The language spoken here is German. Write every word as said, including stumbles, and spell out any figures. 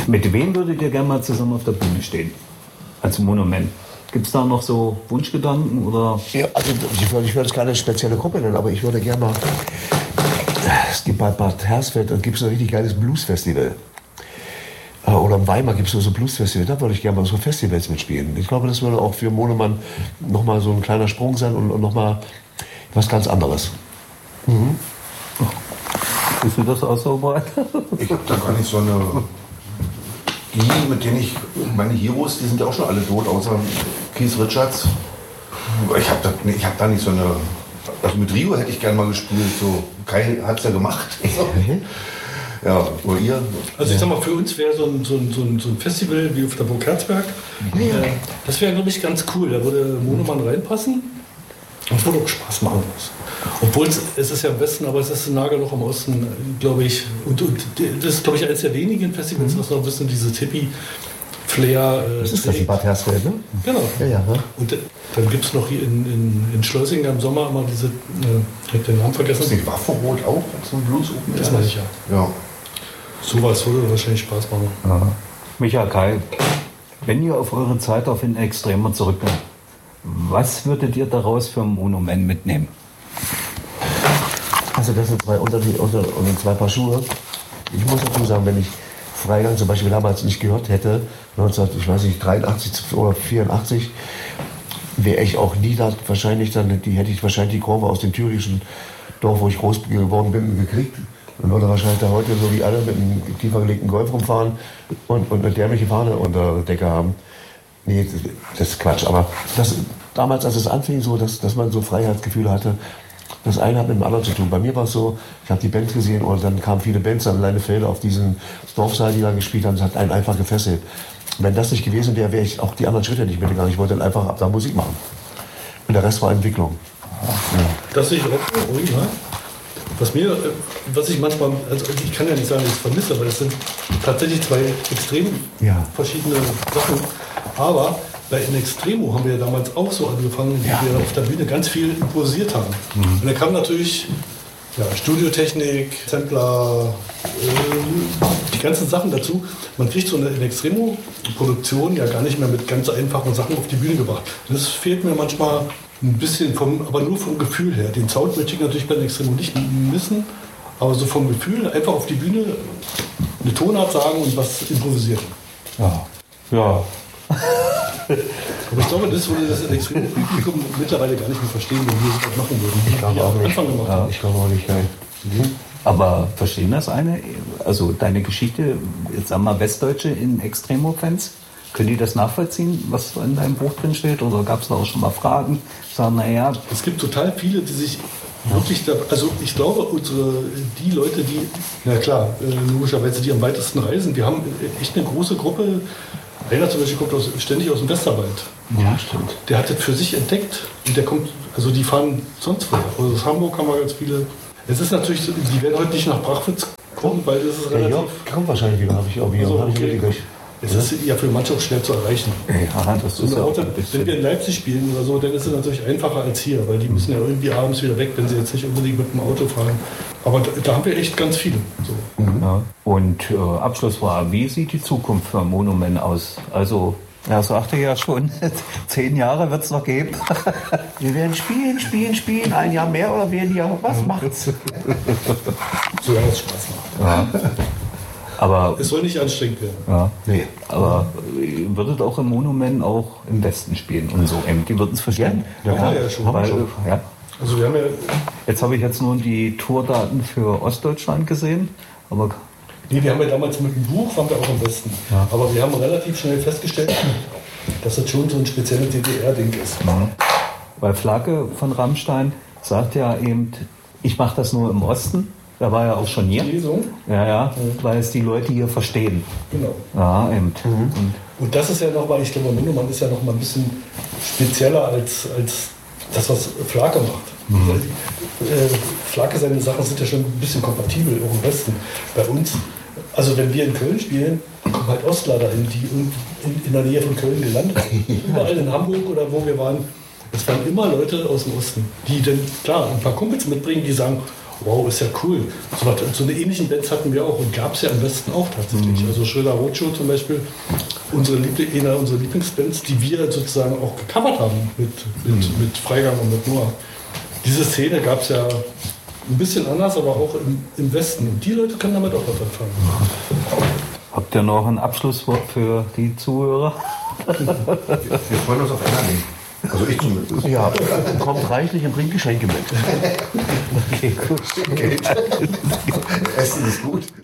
Mit wem würdet ihr gerne mal zusammen auf der Bühne stehen? Als Monument. Gibt es da noch so Wunschgedanken? Oder? Ja, also ich würde, ich würde jetzt keine spezielle Gruppe nennen, aber ich würde gerne mal... Es gibt bei Bad Hersfeld, da gibt es ein richtig geiles Bluesfestival. Oder in Weimar gibt es so ein Bluesfestival, da würde ich gerne mal so Festivals mitspielen. Ich glaube, das würde auch für Monemann nochmal so ein kleiner Sprung sein und, und nochmal was ganz anderes. Mhm. Wie sieht das aus, Robert? Ich habe da gar nicht so eine... Die, mit denen ich... Meine Heroes, die sind ja auch schon alle tot, außer Keith Richards. Ich habe da, ich hab da nicht so eine... Also mit Rio hätte ich gerne mal gespielt. So, Kai hat es ja gemacht. So. Ja, oder ihr? Also ich sag mal, für uns wäre so ein, so, ein, so, ein, so ein Festival wie auf der Burg Herzberg, ja. äh, das wäre, glaube ich, ganz cool. Da würde Monemann reinpassen und es würde auch Spaß machen. Obwohl es, es ist ja im Westen, aber es ist ein Nagel noch im Osten, glaube ich. Und, und das ist, glaube ich, eines der wenigen Festivals, mhm. was noch ein bisschen diese Hippie-Flair... Äh, das ist das die Bad Hersfeld, ne? Genau. Ja, ja, ne? Und äh, dann gibt es noch hier in, in, in Schleusingen im Sommer immer diese... Äh, ich habe den Namen vergessen. Ist nicht Waffenrot auch so ein Blues Open? Das meine ich ja. Ja. Sowas würde wahrscheinlich Spaß machen. Ja. Michael, Kai, wenn ihr auf eure Zeit auf In Extremo zurückkommt, was würdet ihr daraus für ein Monument mitnehmen? Also das sind zwei Unterschiede und zwei Paar Schuhe. Ich muss dazu sagen, wenn ich Freigang zum Beispiel damals nicht gehört hätte, neunzehnhundertdreiundachtzig oder vierundachtzig, wäre ich auch nie da wahrscheinlich dann, die hätte ich wahrscheinlich die Kurve aus dem thüringischen Dorf, wo ich groß geworden bin, gekriegt. Dann würde wahrscheinlich da heute so wie alle mit einem tiefer gelegten Golf rumfahren und, und eine dämliche Fahne unter der Decke haben. Nee, das, das ist Quatsch. Aber das, damals, als es anfing, so, dass, dass man so Freiheitsgefühle hatte, das eine hat mit dem anderen zu tun. Bei mir war es so, ich habe die Bands gesehen und dann kamen viele Bands an Leinefelde auf diesen Dorfsaal, die da gespielt haben. Das hat einen einfach gefesselt. Wenn das nicht gewesen wäre, wäre ich auch die anderen Schritte nicht mitgegangen. Ich wollte dann einfach ab da Musik machen. Und der Rest war Entwicklung. Ja. Das sehe ich auch ruhig, ne? Was mir, was ich manchmal, also ich kann ja nicht sagen, dass ich es vermisse, weil das sind tatsächlich zwei extrem ja. verschiedene Sachen. Aber bei In Extremo haben wir ja damals auch so angefangen, wie ja. wir auf der Bühne ganz viel improvisiert haben. Mhm. Und da kam natürlich ja, Studiotechnik, Sampler, äh, die ganzen Sachen dazu. Man kriegt so eine In Extremo-Produktion ja gar nicht mehr mit ganz einfachen Sachen auf die Bühne gebracht. Das fehlt mir manchmal ein bisschen, vom, aber nur vom Gefühl her. Den Sound möchte ich natürlich bei den Extremo nicht missen, aber so vom Gefühl, einfach auf die Bühne eine Tonart sagen und was improvisieren. Ja. Ja. Aber ich glaube, das würde das Extremo-Publikum mittlerweile gar nicht mehr verstehen, wenn wir das machen würden. Ich glaube auch nicht. Gemacht ja, ich glaube auch nicht. Nein. Mhm. Aber verstehen das eine? Also deine Geschichte, jetzt sagen wir Westdeutsche in Extremo-Fans? Können die das nachvollziehen, was in deinem Buch drin steht? Oder gab es da auch schon mal Fragen? Sagen, naja. Es gibt total viele, die sich wirklich, da, also ich glaube, unsere, die Leute, die, na klar, logischerweise die am weitesten reisen, wir haben echt eine große Gruppe. Rainer zum Beispiel kommt aus, ständig aus dem Westerwald. Ja, stimmt. Der hat das für sich entdeckt und der kommt, also die fahren sonst woher. Also aus Hamburg haben wir ganz viele. Es ist natürlich, so, die werden heute nicht nach Brachwitz kommen, weil das ist relativ. Ja, kommt wahrscheinlich wieder, habe ich auch wieder. Also, hab ich okay. Es ist ja für manche auch schwer zu erreichen. Ja, das ist so ja Auto, wenn wir in Leipzig spielen oder so, dann ist es natürlich einfacher als hier, weil die müssen ja irgendwie abends wieder weg, wenn sie jetzt nicht unbedingt mit dem Auto fahren. Aber da, da haben wir echt ganz viele. So. Mhm. Ja. Und äh, Abschlussfrage, wie sieht die Zukunft für Monument aus? Also, er sagte ja schon, zehn Jahre wird es noch geben. Wir werden spielen, spielen, spielen, ein Jahr mehr oder weniger. Was macht's? Solange es Spaß macht. Ja. Aber es soll nicht anstrengend werden. Ja, nee. Aber würdet auch im Monument auch im Westen spielen und so. Die würden es verstehen. Ja, ja, ja, ja schon. Weil, schon. Ja. Also wir haben ja jetzt habe ich jetzt nur die Tourdaten für Ostdeutschland gesehen. Aber nee, wir haben ja damals mit dem Buch, waren wir auch im Westen. Ja. Aber wir haben relativ schnell festgestellt, dass das schon so ein spezielles D D R-Ding ist. Ja. Weil Flagge von Rammstein sagt ja eben, ich mache das nur im Osten. Da war er auch schon hier. Lesung. Ja, ja, weil es die Leute hier verstehen. Genau. Ja, eben. Mhm. Und, und das ist ja nochmal, ich glaube, Monumann ist ja noch mal ein bisschen spezieller als, als das, was Flake macht. Mhm. Äh, Flake, seine Sachen sind ja schon ein bisschen kompatibel, auch im Westen. Bei uns, also wenn wir in Köln spielen, kommen halt Ostler dahin, die in, in, in der Nähe von Köln gelandet sind. Überall in Hamburg oder wo wir waren. Es waren immer Leute aus dem Osten, die dann, klar, ein paar Kumpels mitbringen, die sagen, wow, ist ja cool. So, was, so eine ähnlichen Bands hatten wir auch und gab es ja im Westen auch tatsächlich. Mhm. Also Schröder Roadshow zum Beispiel, unsere Liebling, eine unserer Lieblingsbands, die wir sozusagen auch gecovert haben mit, mit, mhm. mit Freigang und mit Noah. Diese Szene gab es ja ein bisschen anders, aber auch im, im Westen. Und die Leute können damit auch was anfangen. Habt ihr noch ein Abschlusswort für die Zuhörer? Wir, wir freuen uns auf N R W. Also ich zumindest. Ja, kommt reichlich und bringt Geschenke mit. Okay, gut. Essen ist gut.